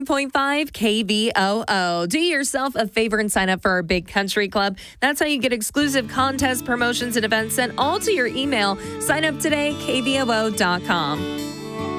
Point 5 KVOO. Do yourself a favor and sign up for our Big Country Club. That's how you get exclusive contests, promotions, and events sent all to your email. Sign up today, kvoo.com.